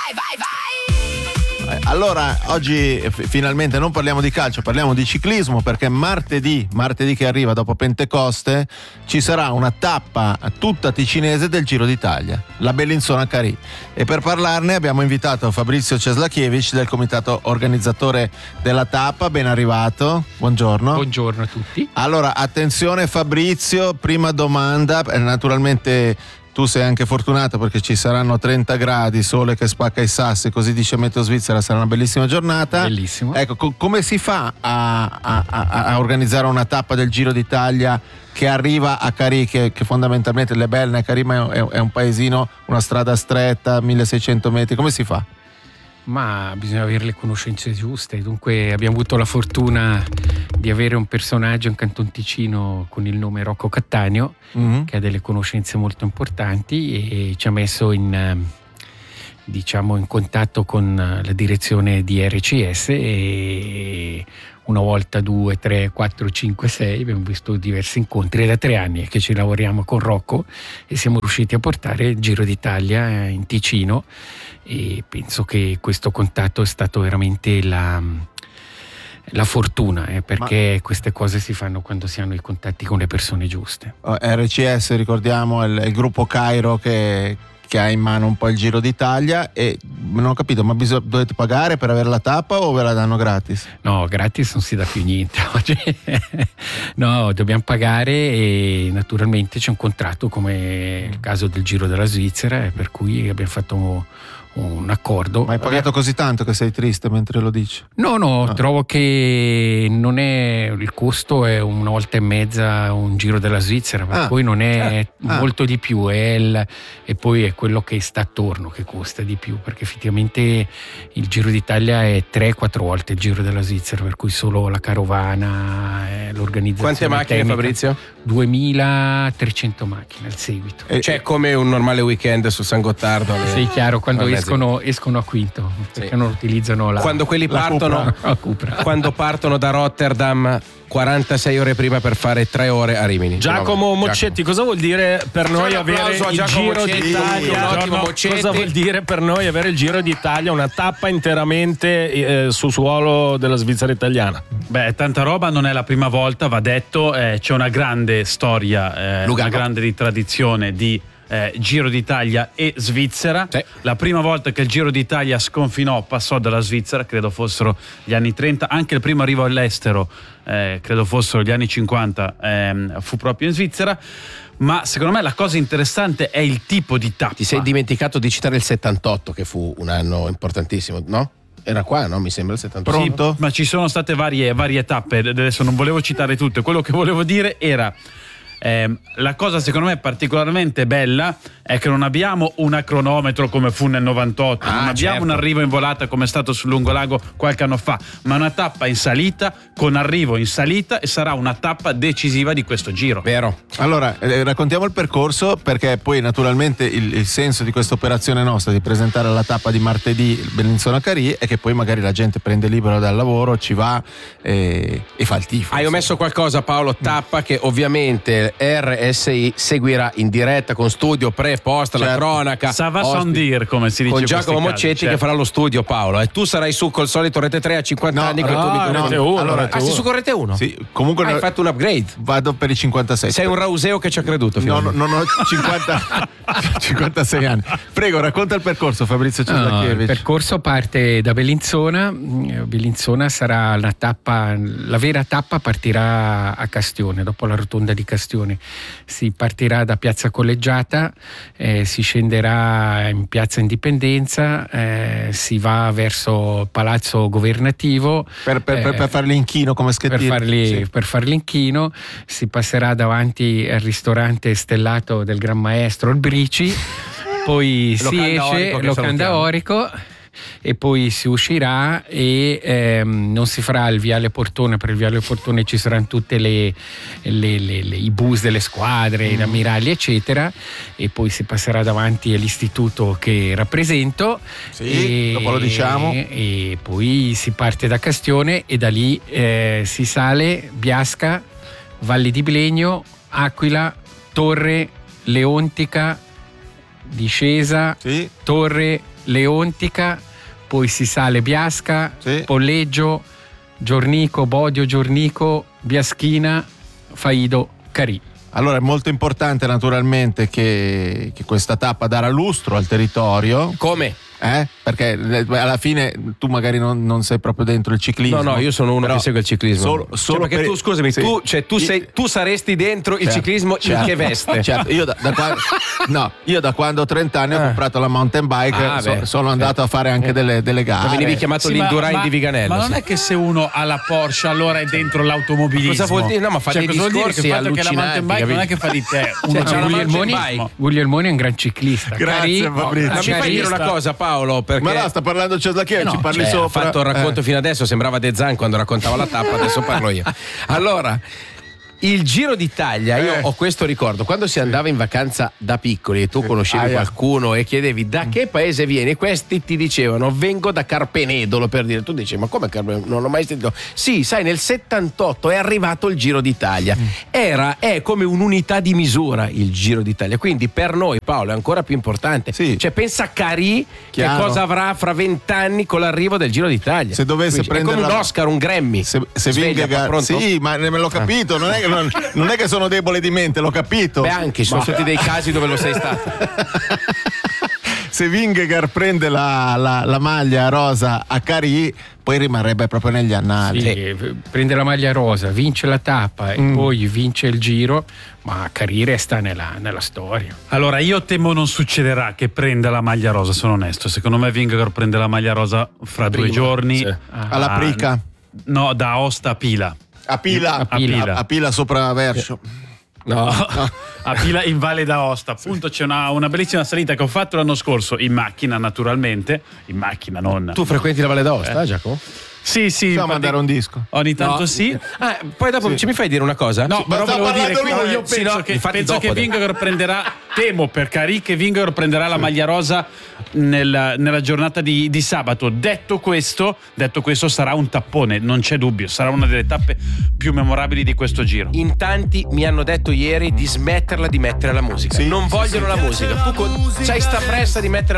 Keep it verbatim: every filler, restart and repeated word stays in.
vai, vai, vai! Allora, oggi finalmente non parliamo di calcio, parliamo di ciclismo, perché martedì, martedì che arriva dopo Pentecoste, ci sarà una tappa tutta ticinese del Giro d'Italia, la Bellinzona Carì. E per parlarne abbiamo invitato Fabrizio Ceslakiewicz del comitato organizzatore della tappa. Ben arrivato, buongiorno. Buongiorno a tutti. Allora, attenzione Fabrizio, prima domanda, eh, naturalmente tu sei anche fortunato perché ci saranno trenta gradi, sole che spacca i sassi, così dice Meteo Svizzera, sarà una bellissima giornata. Bellissimo. Ecco, co- come si fa a, a, a, a organizzare una tappa del Giro d'Italia che arriva a Carì, che, che fondamentalmente Le Belle, Carì è, è un paesino, una strada stretta, milleseicento metri, come si fa? Ma bisogna avere le conoscenze giuste, dunque abbiamo avuto la fortuna di avere un personaggio in Canton Ticino con il nome Rocco Cattaneo, mm-hmm. che ha delle conoscenze molto importanti e ci ha messo in, diciamo, in contatto con la direzione di R C S e una volta, due, tre, quattro, cinque, sei abbiamo visto diversi incontri. È da tre anni che ci lavoriamo con Rocco e siamo riusciti a portare il Giro d'Italia in Ticino e penso che questo contatto è stato veramente la, la fortuna, eh, perché Ma... queste cose si fanno quando si hanno i contatti con le persone giuste. R C S, ricordiamo, è il, il gruppo Cairo che che ha in mano un po' il Giro d'Italia. E non ho capito, ma bisog- dovete pagare per avere la tappa o ve la danno gratis? No, gratis non si dà più niente oggi. No, dobbiamo pagare e naturalmente c'è un contratto come il caso del Giro della Svizzera, per cui abbiamo fatto un accordo. Ma hai pagato così tanto che sei triste mentre lo dici? No, no, no, trovo che non è, il costo è una volta e mezza un Giro della Svizzera, per ah, cui non è eh, molto ah. di più, è il, e poi è quello che sta attorno che costa di più, perché effettivamente il Giro d'Italia è tre quattro volte il Giro della Svizzera, per cui solo la carovana, eh, l'organizzazione. Quante macchine, tecnica, Fabrizio? duemilatrecento macchine al seguito. E, cioè come un normale weekend su San Gottardo? Le... Sì, chiaro, quando escono, escono a Quinto, perché sì. non utilizzano la quando quelli la partono Cupra, Cupra. Quando partono da Rotterdam quarantasei ore prima per fare tre ore a Rimini. Giacomo Moccetti, cosa vuol dire per noi avere il Giro d'Italia? Cosa vuol dire per noi avere il Giro d'Italia, una tappa interamente eh, su suolo della Svizzera italiana? Beh, tanta roba, non è la prima volta, va detto, eh, c'è una grande storia, eh, una grande di tradizione di Eh, Giro d'Italia e Svizzera. Sì. La prima volta che il Giro d'Italia sconfinò passò dalla Svizzera, credo fossero gli anni trenta, anche il primo arrivo all'estero eh, credo fossero gli anni cinquanta, ehm, fu proprio in Svizzera. Ma secondo me la cosa interessante è il tipo di tappa. Ti sei dimenticato di citare il settantotto, che fu un anno importantissimo, no? Era qua, no? Mi sembra il settantotto. Pronto? Sì, ma ci sono state varie, varie tappe, adesso non volevo citare tutte, quello che volevo dire era Eh, la cosa secondo me particolarmente bella è che non abbiamo un cronometro come fu nel novantotto, ah, non abbiamo certo. un arrivo in volata come è stato sul Lungolago qualche anno fa, ma una tappa in salita con arrivo in salita, e sarà una tappa decisiva di questo Giro. Vero. Allora eh, raccontiamo il percorso, perché poi naturalmente il, il senso di questa operazione nostra di presentare la tappa di martedì Bellinzona Carì è che poi magari la gente prende libero dal lavoro, ci va e, e fa il tifo. Hai omesso qualcosa, Paolo? Tappa che ovviamente R S I seguirà in diretta con studio pre post, certo. la cronaca. Ça va sans dire, come si dice con Giacomo Moccetti, certo. che farà lo studio, Paolo. E tu sarai su col solito Rete tre a cinquanta no, anni no, con il tuo no, microfono. No, allora, ah, sei su con Rete uno? Sì, comunque hai no, fatto un upgrade. Vado per i cinquantasei. Sei un rauseo che ci ha creduto. No, no, non ho cinquanta, cinquantasei anni. Prego, racconta il percorso, Fabrizio Ceslakiewicz. No, il percorso parte da Bellinzona. Bellinzona sarà la tappa, la vera tappa partirà a Castione, dopo la rotonda di Castione. Si partirà da Piazza Collegiata, eh, si scenderà in Piazza Indipendenza, eh, si va verso Palazzo Governativo per, per, eh, per fare l'inchino come schettino. Per farli, sì. per far l'inchino si passerà davanti al ristorante stellato del Gran Maestro il Brici, poi si esce Locanda Orico e poi si uscirà e ehm, non si farà il Viale Portone. Per il Viale Portone ci saranno tutte le, le, le, le i bus delle squadre, mm. gli ammiragli eccetera, e poi si passerà davanti all'istituto che rappresento, sì, e, dopo lo diciamo, e, e poi si parte da Castione e da lì eh, si sale Biasca, Valli di Blegno, Aquila, Torre, Leontica, discesa, sì. Torre, Leontica, poi si sale Biasca, sì. Polleggio, Giornico, Bodio, Giornico, Biaschina, Faido, Carì. Allora è molto importante naturalmente che, che questa tappa darà lustro al territorio. Come? Eh? Perché alla fine tu magari non, non sei proprio dentro il ciclismo. No, no, io sono uno però che segue il ciclismo. Solo, solo cioè, perché per... tu, scusami, sì. tu, cioè, tu, sei, tu saresti dentro certo, il ciclismo certo, in che veste? Certo, io da, da quando, no, io da quando ho trenta anni ho comprato la mountain bike, ah, so, beh, sono andato a fare anche delle, delle gare. Ma venivi chiamato sì, l'Indurain ma, di Viganello. Ma non sì. è che se uno ha la Porsche allora è dentro l'automobilismo. Cosa vuol dire? No, ma fa cioè, dei cosa vuol dire che il fatto che la mountain bike non è che fa di te uno Cioè, Guglielmoni, Guglielmoni è un gran ciclista. Grazie, Carì, Fabrizio. Ma mi fai dire una cosa, Paolo? Perché Ma no, sta parlando Ceslachia, eh no, ci parli cioè, sopra. Ha fatto il racconto eh. fino adesso, sembrava De Zan quando raccontava la tappa, adesso parlo io. Allora, il Giro d'Italia, io Eh. ho questo ricordo, quando si andava in vacanza da piccoli e tu conoscevi Ah, yeah. qualcuno e chiedevi da che paese vieni, questi ti dicevano vengo da Carpenedolo, per dire, tu dici ma come Carpenedolo? Non l'ho mai sentito. Sì, sai, nel settantotto è arrivato il Giro d'Italia. Era, è come un'unità di misura il Giro d'Italia, quindi per noi, Paolo, è ancora più importante. Sì. Cioè pensa a Carì che Chiaro. cosa avrà fra vent'anni con l'arrivo del Giro d'Italia. Se dovesse Quindi, prendere è come la- un Oscar, un Grammy. Se, se Sveglia, Vingegaard, pronto? sì, ma me l'ho capito, non è che non, non è che sono debole di mente, l'ho capito. Beh, anche ci sono stati dei casi dove lo sei stato. Se Vingegaard prende la, la, la maglia rosa a Carì, poi rimarrebbe proprio negli annali. Sì, prende la maglia rosa, vince la tappa e Mm. poi vince il Giro, ma Carì resta nella, nella storia. Allora io temo non succederà che prenda la maglia rosa, sono onesto. Secondo me Vingegaard prende la maglia rosa fra due giorni. sì. Ah. Alla Prica. No, da Aosta a Pila. A Pila, A Pila. a, a Pila sopra Vercio. No. A Pila in Valle d'Aosta. Appunto c'è una, una bellissima salita che ho fatto l'anno scorso in macchina, naturalmente. In macchina, non. Tu frequenti la Valle d'Aosta, Eh. Giacomo? Sì, sì. Possiamo infatti- mandare un disco. Ogni tanto No. sì. Ah, poi dopo ci mi fai dire una cosa? No, Sì, però sta volevo dire parlando che lui, io sì, penso no, che, infatti penso dopo che de- Vingegaard prenderà, temo per Carì che Vingegaard prenderà la maglia rosa nel- nella giornata di, di sabato. Detto questo, detto questo sarà un tappone, non c'è dubbio, sarà una delle tappe più memorabili di questo Giro. In tanti mi hanno detto ieri di smetterla di mettere la musica. Sì, non sì, vogliono la musica. Tu con- c'hai sta pressa di mettere